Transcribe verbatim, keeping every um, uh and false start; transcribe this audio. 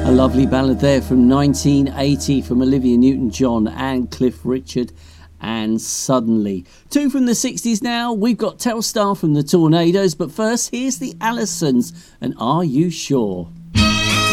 A lovely ballad there from nineteen eighty from Olivia Newton-John and Cliff Richard, and Suddenly. Two from the sixties now. We've got Telstar from the Tornadoes, but first here's the Allisons and Are You Sure?